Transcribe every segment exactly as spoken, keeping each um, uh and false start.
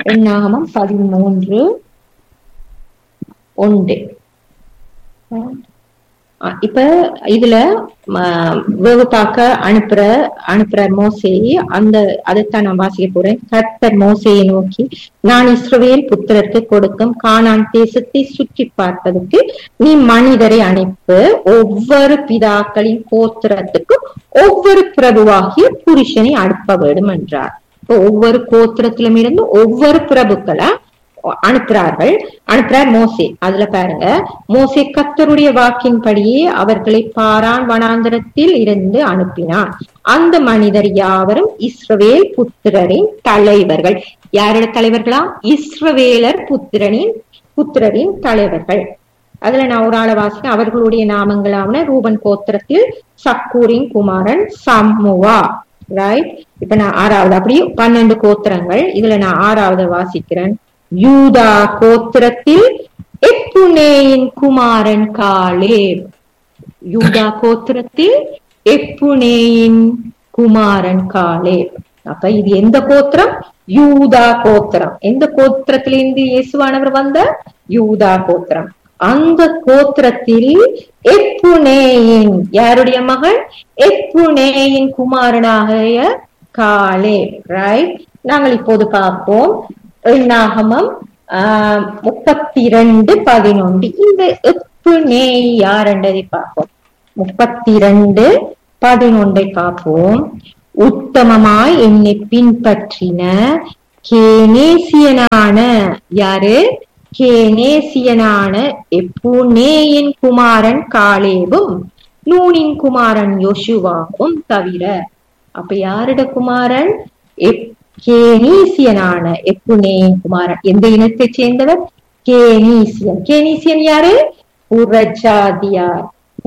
எண்ணாகமம் பதிமூன்று ஒன்று. இப்ப இதுல வேவு பார்க்க அனுப்புற அனுப்புற மோசேயை அந்த அதைத்தான் நான் வாசிக்க போறேன். கர்த்தர் மோசேயை நோக்கி, நான் இஸ்ரவேல் புத்திரருக்கு கொடுக்கும் கானான் தேசத்தை சுற்றி பார்ப்பதற்கு நீ மனிதரை அனுப்பு, ஒவ்வொரு பிதாக்களின் கோத்திரத்துக்கும் ஒவ்வொரு பிரபுவாகிய புருஷனை அனுப்ப வேண்டும் என்றார். இப்போ ஒவ்வொரு கோத்திரத்திலும் இருந்து ஒவ்வொரு பிரபுக்களை அனுப்புறார்கள் அனுப்புறார் மோசே. அதுல பாருங்க, மோசே கர்த்தருடைய வாக்கின்படியே அவர்களை பாரான் வனாந்தரத்தில் இருந்து அனுப்பினார். அந்த மனிதர் யாவரும் இஸ்ரவேல் புத்திரரின் தலைவர்கள். யாரோட தலைவர்களா? இஸ்ரவேலர் புத்திரனின் புத்திரரின் தலைவர்கள். அதுல நான் ஒரு ஆளை வாசிக்கிறேன். அவர்களுடைய நாமங்களாவன ரூபன் கோத்திரத்தில் சக்கூரின் குமாரன் சம்முவா. ரைட். இப்ப நான் ஆறாவது, அப்படி பன்னெண்டு கோத்திரங்கள். இதுல நான் ஆறாவது வாசிக்கிறேன். யூதா கோத்திரத்தில் எப்புனேயின் குமாரன் காலேப். யூதா கோத்திரத்தில் எப்புனேயின் குமாரன் காலேப். அப்ப இது எந்த கோத்திரம்? யூதா கோத்திரம். எந்த கோத்திரத்திலிருந்து இயேசுவானவர் வந்த? யூதா கோத்திரம். அந்த கோத்திரத்தில் எப்புனேயின் யாருடைய மகன்? எப்புனேயின் குமாரனாகிய காலேப். ரைட். நாங்கள் இப்போது பார்ப்போம் எண்ணாகமம் ஆஹ் முப்பத்தி இரண்டு பதினொன்று. இந்த எப்புனே யார் என்றதை பார்ப்போம். முப்பத்தி இரண்டு பதினொன்றை பார்ப்போம். உத்தமமாய் என்னை பின்பற்றின கேனேசியனான யாரு? கேனேசியனான எப்புனேயின் குமாரன் காலேபும் நூனின் குமாரன் யோசுவாவும் தவிர. அப்ப யாருட குமாரன்? கேனீசியனான எப்புனேயின் குமாரன். எந்த இனத்தை சேர்ந்தவர்? கேனீசியன். கேனீசியன் யாரு? புறஜாதியார்.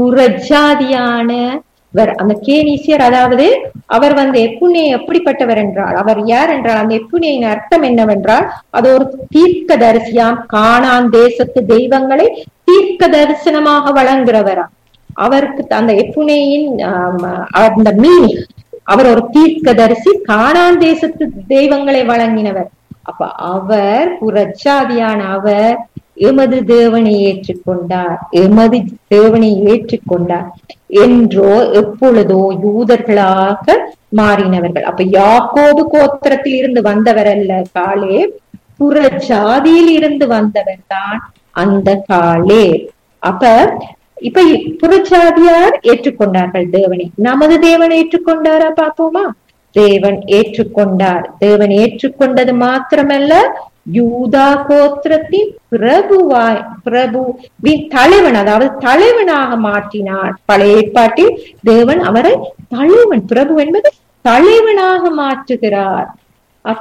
புறஜாதியானவர் அந்த கேனீசியர். அதாவது அவர் வந்து எப்புனே எப்படிப்பட்டவர் என்றால், அவர் யார் என்றால், அந்த எப்புனேயின் அர்த்தம் என்னவென்றால், அது ஒரு தீர்க்க தரிசியாம். கானான் தேசத்து தெய்வங்களை தீர்க்க தரிசனமாக வழங்குறவரா. அவருக்கு அந்த எப்புனேயின் அந்த மீனிங், அவர் ஒரு தீர்க்கதரிசி, கானான் தேசத்து தெய்வங்களை வழங்கினவர். அப்ப அவர் புறஜாதியான அவர் எமது தேவனை ஏற்றுக்கொண்டார், எமது தேவனை ஏற்றுக்கொண்டார் என்றோ எப்பொழுதோ யூதர்களாக மாறினவர்கள். அப்ப யாக்கோபு கோத்திரத்தில் இருந்து வந்தவர் அல்ல காலேப், புறஜாதியில் இருந்து வந்தவர் தான் அந்த காலேப். அப்ப இப்ப புறஜாதியார் ஏற்றுக்கொண்டார்கள் தேவனை. நமது தேவன் ஏற்றுக்கொண்டாரா பார்ப்போமா? தேவன் ஏற்றுக்கொண்டார். தேவன் ஏற்றுக்கொண்டது மாத்திரமல்ல, யூதா கோத்திரத்தின் பிரபுவாய் பிரபுவின் தலைவன், அதாவது தலைவனாக மாற்றினார். பழைய ஏற்பாட்டில் தேவன் அவரை தலைவன், பிரபு என்பது தலைவனாக மாற்றுகிறார். அப்ப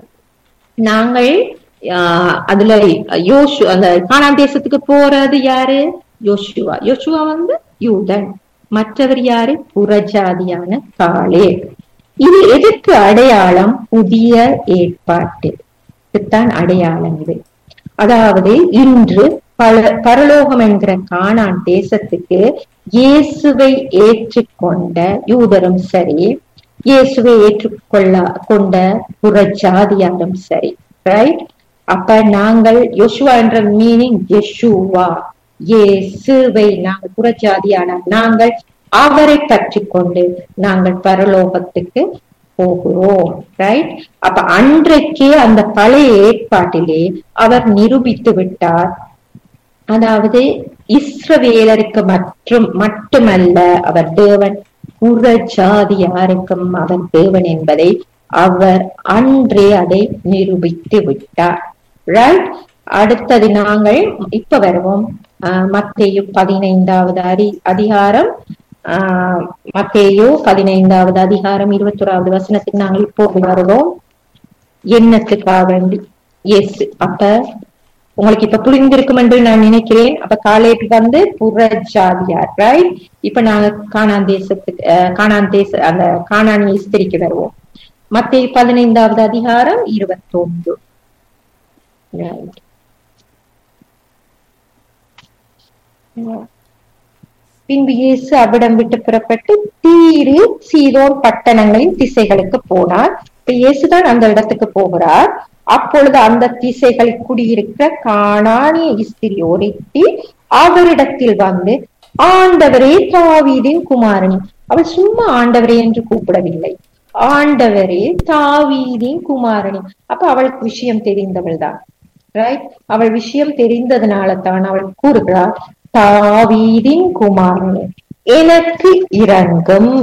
நாங்கள் ஆஹ் அதுல யோசு அந்த கானான் தேசத்துக்கு போறது யாரு? யோசுவா. யோசுவா வந்து யூதன். மற்றவர் யாரு? புறஜாதியான காலேப். இது எதற்கு அடையாளம்? புதிய ஏற்பாட்டு தான் அடையாளம் இது. அதாவது இன்று பல பரலோகம் என்கிற கானான் தேசத்துக்கு இயேசுவை ஏற்றுக்கொண்ட யூதரும் சரி, இயேசுவை ஏற்றுக்கொள்ள கொண்ட புறஜாதியாரும் சரி. ரைட். அப்ப நாங்கள் யோசுவா என்ற மீனிங் யெஷுவா, இயேசுவை நாங்கள் புறஜாதியான நாங்கள் அவரை பற்றி கொண்டு நாங்கள் பரலோகத்துக்கு போகிறோம். ரைட். அப்ப அன்றைக்கே அந்த பழைய ஏற்பாட்டிலே அவர் நிரூபித்து விட்டார். அதாவது இஸ்ரவேலருக்கு மற்றும் மட்டுமல்ல அவர் தேவன், புறஜாதியாருக்கும் அவர் தேவன் என்பதை அவர் அன்றே அதை நிரூபித்து விட்டார். ரைட். அடுத்தது நாங்கள் இப்ப வருவோம் ஆஹ் மத்தேயு பதினைந்தாவது அதி அதிகாரம் ஆஹ் மத்தேயு பதினைந்தாவது அதிகாரம் இருபத்தி ஓராவது வசனத்துக்கு நாங்கள் இப்போது வருவோம். என்னத்துக்காக வேண்டி எஸ் அப்ப உங்களுக்கு இப்ப புரிந்திருக்கும் என்று நான் நினைக்கிறேன். அப்ப காலேப் வந்து புறஜாதியார். ரைட். இப்ப நாங்க கானான் தேசத்துக்கு கானான் தேச அந்த கானானிய ஸ்திரிக்கு வருவோம். மத்தேயு பதினைந்தாவது அதிகாரம் இருபத்தி ஒன்று. பின்பு இயேசு அவ்விடம் விட்டு புறப்பட்டு தீரு சீதோன் பட்டணங்களின் திசைகளுக்கு போனார். இப்ப இயேசுதான் அந்த இடத்துக்கு போகிறார். அப்பொழுது அந்த திசைகளில் குடியிருக்கிற கானானிய ஸ்திரீ ஒருத்தி அவரிடத்தில் வந்து, ஆண்டவரே தாவீதின் குமாரனே. அவள் சும்மா ஆண்டவரே என்று கூப்பிடவில்லை, ஆண்டவரே தாவீதின் குமாரனே. அப்ப அவளுக்கு விஷயம் தெரிந்தவள் தான், ரைட்? அவள் விஷயம் தெரிந்ததுனால தான் அவள் கூறுகிறாள், தாவீதின் குமாரனே எனக்கு இரங்கும்,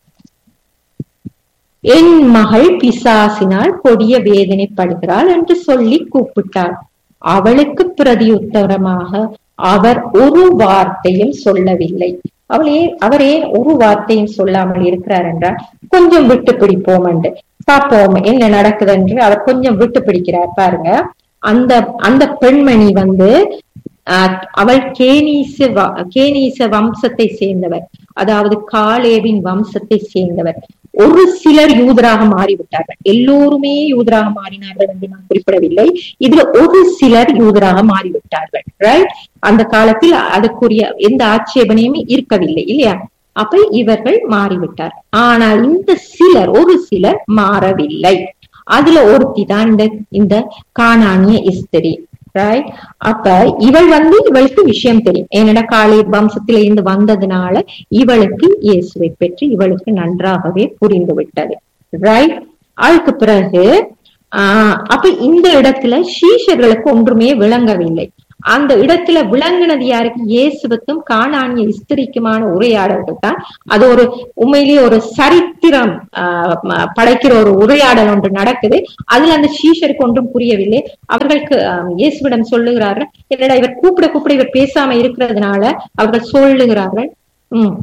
என் மகள் பிசாசினால் கொடிய வேதனைப்படுகிறாள் என்று சொல்லி கூப்பிட்டாள். அவளுக்கு பிரதியுத்தரமாக அவர் ஒரு வார்த்தையும் சொல்லவில்லை. அவள் ஏன் அவர் ஏன் ஒரு வார்த்தையும் சொல்லாமல் இருக்கிறார் என்றால், கொஞ்சம் விட்டு பிடிப்போம் என்று பார்ப்போம் என்ன நடக்குது என்று அவர் கொஞ்சம் விட்டு பிடிக்கிறார். பாருங்க, அந்த அந்த பெண்மணி வந்து அஹ் அவள் கேனீச கேனீச வம்சத்தை சேர்ந்தவர், அதாவது காலேபின் வம்சத்தை சேர்ந்தவர். ஒரு சிலர் யூதராக மாறிவிட்டார்கள், எல்லோருமே யூதராக மாறினார்கள் என்று நான் குறிப்பிடவில்லை, இதுல ஒரு சிலர் யூதராக மாறிவிட்டார்கள், ரைட்? அந்த காலத்தில் அதுக்குரிய எந்த ஆட்சேபனையுமே இருக்கவில்லை இல்லையா? அப்ப இவர்கள் மாறிவிட்டார். ஆனால் இந்த சிலர், ஒரு சிலர் மாறவில்லை. அதுல ஒருத்தி தான் இந்த இந்த கானானிய ஸ்திரீ, ரைட்? அப்ப இவள் வந்து இவளுக்கு விஷயம் தெரியும், ஏன்னா காலை வம்சத்தில இருந்து வந்ததுனால இவளுக்கு இயேசுவை பற்றி இவளுக்கு நன்றாகவே புரிந்து விட்டது, ரைட்? அதுக்கு பிறகு ஆஹ் அப்ப இந்த இடத்துல சீஷர்களுக்கு ஒன்றுமே விளங்கவில்லை. அந்த இடத்துல விளங்கினது யாருக்கு? இயேசுவுக்கும் கானானிய ஸ்திரிக்குமான உரையாடல்கள் தான். அது ஒரு உண்மையிலேயே ஒரு சரித்திரம் ஆஹ் படைக்கிற ஒரு உரையாடல் ஒன்று நடக்குது. அதுல அந்த சீஷருக்கு ஒன்றும் புரியவில்லை. அவர்களுக்கு இயேசுவிடம் சொல்லுகிறார்கள், என்னடா இவர் கூப்பிட கூப்பிட இவர் பேசாம இருக்கிறதுனால அவர்கள் சொல்லுகிறார்கள், உம்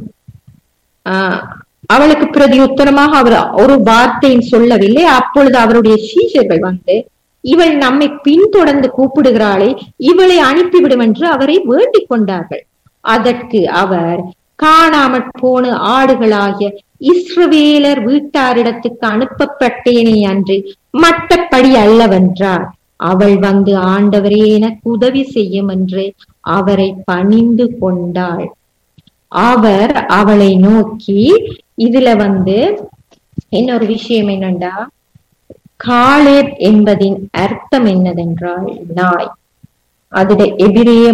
ஆஹ் அவளுக்கு பிரதி உத்தரமாக அவர் ஒரு வார்த்தையும் சொல்லவில்லை. அப்பொழுது அவருடைய சீஷர்கள் வந்து, இவள் நம்மை பின்தொடர்ந்து கூப்பிடுகிறாளே, இவளை அனுப்பிவிடும் என்று அவரை வேண்டிக் கொண்டார்கள். அதற்கு அவர், காணாமற் போன ஆடுகளாகிய இஸ்ரவேலர் வீட்டாரிடத்துக்கு அனுப்பப்பட்டேனே அன்று மற்றபடி அல்லவென்றார். அவள் வந்து, ஆண்டவரே எனக்கு உதவி செய்யும் என்று அவரை பணிந்து கொண்டாள். அவர் அவளை நோக்கி, இதுல வந்து இன்னொரு விஷயம் என்னண்டா, காலேப் என்பதின் அர்த்தம் என்னதென்றால் நாய். அதுல எபிரேய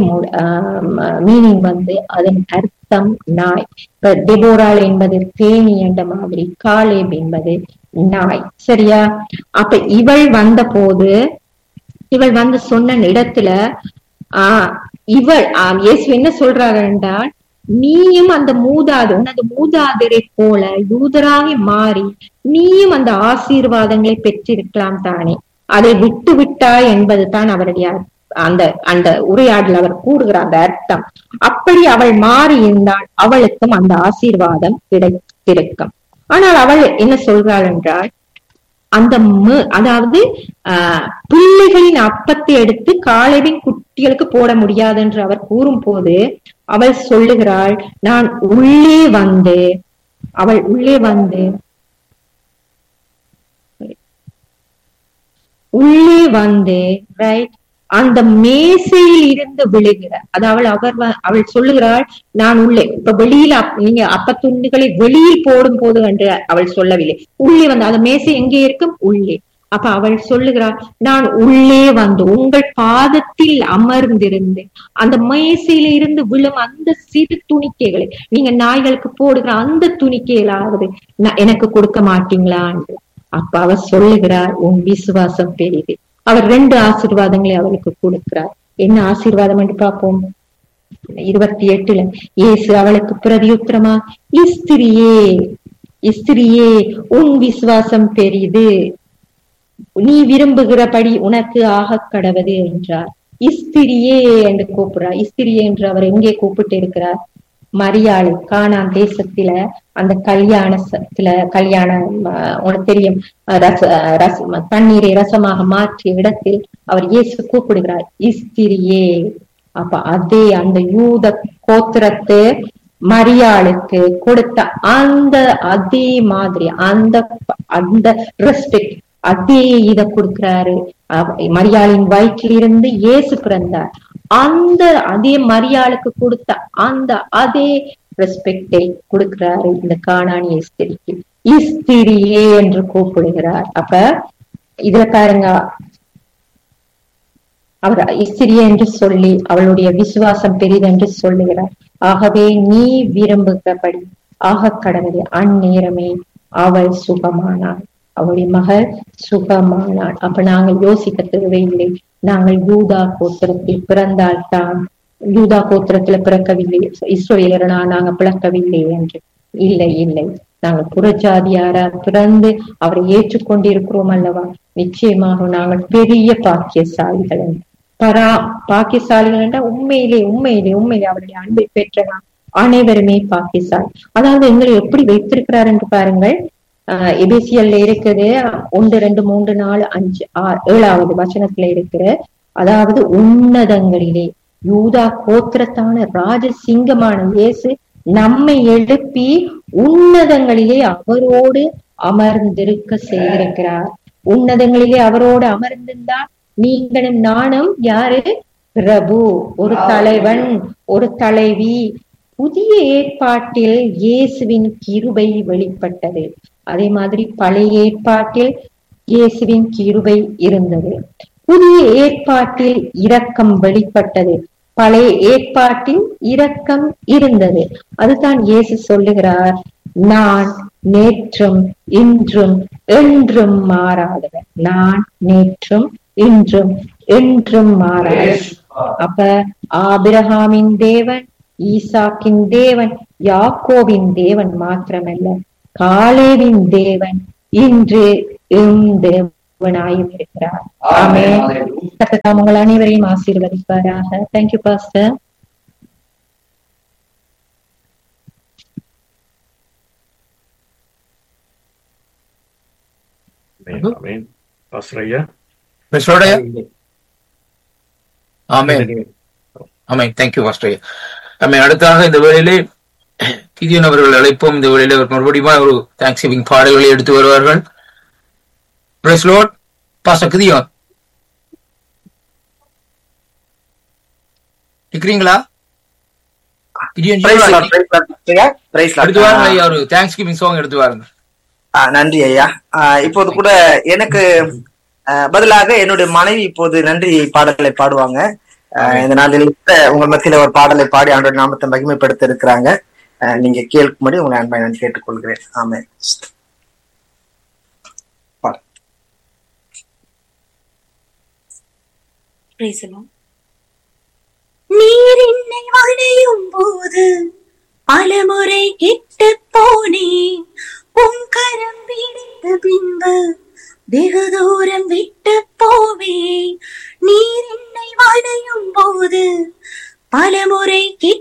மீனிங் வந்து அதன் அர்த்தம் நாய். இப்ப டெபோரால் என்பது தேனி என்ற மாதிரி காலேப் என்பது நாய், சரியா? அப்ப இவள் வந்த போது, இவள் வந்து சொன்ன இடத்துல ஆஹ் இவள் ஆஹ் இயேசு என்ன சொல்றாரு என்றால், நீயும் அந்த மூதாது உனது மூதாதரை போல யூதராகி மாறி நீயும் அந்த ஆசீர்வாதங்களை பெற்றிருக்கலாம் தானே, அதை விட்டு விட்டாய் என்பது தான் அவருடைய அந்த அந்த உரையாடல் அவர் கூறுகிற அந்த அர்த்தம். அப்படி அவள் மாறி இருந்தால் அவளுக்கும் அந்த ஆசீர்வாதம் கிடைத்திருக்கும். ஆனால் அவள் என்ன சொல்றாள் என்றால், அந்த அதாவது ஆஹ் பிள்ளைகளின் அப்பத்தை எடுத்து காலேபின் குட்டிகளுக்கு போட முடியாது என்று அவர் கூறும் போது அவள் சொல்லுகிறாள், நான் உள்ளே வந்து அவள் உள்ளே வந்து உள்ளே வந்து ரைட் அந்த மேசையில் இருந்து விழுகிற, அதாவது அவர் அவள் சொல்லுகிறாள், நான் உள்ளே, இப்ப வெளியில நீங்க அப்பத்துண்டுகளை வெளியில் போடும் போது என்று அவள் சொல்லவில்லை, உள்ளே வந்து அந்த மேசை எங்கே இருக்கும்? உள்ளே. அப்ப அவள் சொல்லுகிறாள், நான் உள்ளே வந்து உங்கள் பாதத்தில் அமர்ந்திருந்து அந்த மேசையில இருந்து விழும் அந்த சிறு துணிக்கைகளை, நீங்க நாய்களுக்கு போடுகிற அந்த துணிக்கைகளாவது எனக்கு கொடுக்க மாட்டீங்களா என்று. அப்ப அவர் சொல்லுகிறார், உன் விசுவாசம் பெரிது. அவர் ரெண்டு ஆசீர்வாதங்களை அவளுக்கு கொடுக்கிறார். என்ன ஆசீர்வாதம் என்று பார்ப்போம். இருபத்தி எட்டுல இயேசு அவளுக்கு பிரதியுத்தரமா, இஸ்திரியே இஸ்திரியே உன் விசுவாசம் பெரிது, நீ விரும்புகிறபடி உனக்கு ஆக கடவது என்றார். இஸ்திரியே என்று கூப்பிடுறார். இஸ்திரியே என்று அவர் எங்கே கூப்பிட்டு இருக்கிறார்? மரியாளை கானான் தேசத்துல அந்த கல்யாணத்துல கல்யாணம் உனக்கு தெரியும், ரச ரச தண்ணீரை ரசமாக மாற்றிய இடத்தில் அவர் இயேசு கூப்பிடுகிறார், இஸ்திரியே. அப்ப அதே அந்த யூத கோத்திரத்து மரியாளுக்கு கொடுத்த அந்த அதே மாதிரி அந்த அந்த ரெஸ்பெக்ட், அதே இத கொடுக்கிறாரு. மரியாளின் வயிற்றிலிருந்து இயேசு பிறந்தார், அந்த அதே மரியாளுக்கு கொடுத்த அந்த அதே ரெஸ்பெக்டை கொடுக்கிறாரு இந்த கானானிய ஸ்திரிக்கு. இஸ்திரியே என்று கூப்பிடுகிறார். அப்ப இதுல பாருங்க, அவர் இஸ்திரியே என்று சொல்லி அவளுடைய விசுவாசம் பெரிதென்று சொல்லுகிறார். ஆகவே நீ விரும்புகிறபடி ஆக கடவுளே, அந்நேரமே அவள் சுகமானாள், அவளுடைய மகள் சுகமானாள். அப்ப நாங்கள் யோசிக்க தேவையில்லை, நாங்கள் யூதா கோத்திரத்தில் பிறந்தால்தான், யூதா கோத்திரத்துல பிறக்கவில்லை, இஸ்ரவேலரனா நாங்க பிறக்கவில்லை என்று. இல்லை இல்லை, நாங்கள் புறஜாதியாரா பிறந்து அவரை ஏற்றுக்கொண்டிருக்கிறோம் அல்லவா, நிச்சயமாக நாங்கள் பெரிய பாக்கியசாலிகள். பரா பாக்கியசாலிகள் என்றால் உண்மையிலே உண்மையிலே உண்மையிலே அவருடைய அன்பை பெற்ற அனைவருமே பாக்கியசாலி. அதாவது எங்களை எப்படி வைத்திருக்கிறார் என்று பாருங்கள். ஆஹ் எபேசியல்ல இருக்குது ஒன்று ரெண்டு மூன்று நாலு அஞ்சு ஆறு ஏழாவது வசனத்துல இருக்கிற, அதாவது உன்னதங்களிலே யூதா கோத்திரத்தான ராஜசிங்கமான இயேசு நம்மை எழுப்பி உன்னதங்களிலே அவரோடு அமர்ந்திருக்க செய்திருக்கிறார். உன்னதங்களிலே அவரோடு அமர்ந்திருந்தால் நீங்களும் நானும் யாரு? பிரபு, ஒரு தலைவன், ஒரு தலைவி. புதிய ஏற்பாட்டில் இயேசுவின் கிருபை வெளிப்பட்டது. அதே மாதிரி பழைய ஏற்பாட்டில் இயேசுவின் கிருபை இருந்தது. புதிய ஏற்பாட்டில் இரக்கம் வெளிப்பட்டது, பழைய ஏற்பாட்டில் இரக்கம் இருந்தது. அதுதான் இயேசு சொல்லுகிறார், நான் நேற்றும் இன்றும் என்றும் மாறாதவர். நான் நேற்றும் இன்றும் என்றும் மாறாதவர். அப்ப ஆபிரகாமின் தேவன், ஈசாக்கின் தேவன், யாக்கோபின் தேவன் மாத்திரமல்ல, காலேவின் தேவன் இன்று எம் தேவனாயும் இருக்கிறார். ஆமென். கர்த்தர் உங்கள் அனைவரையும் ஆசீர்வதிப்பாராக. Thank you pastor. ஆமென். பாஸ்டர் ஐயா. பாஸ்டர் ஐயா. ஆமென். ஆமென். தேங்க்யூ பாஸ்டர் ஐயா. ஆமென். அடுத்தாக இந்த வேளையிலே கிதியோன் அவர்கள் அழைப்போம். இந்த வேளையிலே மறுபடியும் ஒரு தேங்க்ஸ் கிவிங் பாடல்களை எடுத்து வருவார்கள். Price Lord. பாஸ்டர் கிதியோன் இருக்கிறீங்களா? எடுத்து வாருங்க ஐயா, ஒரு தேங்க்ஸ் கிவிங் சாங் எடுத்து வாருங்க. நன்றி ஐயா. இப்போது கூட எனக்கு பதிலாக என்னுடைய மனைவி இப்போது நன்றி பாடல்களை பாடுவாங்க. இந்த நாளில் உங்கள் மத்தியில ஒரு பாடலை பாடி ஆண்டவருடைய நாமத்தை மகிமைப்படுத்த இருக்கிறாங்க. நீங்க கேட்கும்படி உங்களை அன்பை நான் கேட்டுக்கொள்கிறேன். ஆமென். நீர் என்னை வளையும் போது பலமுறை கெட்டு போனேன், உன் கரம் பிடித்த பின்பு வெகு தூரம் விட்டு போவேன். நீர் என்னை வளையும் போது பலமுறை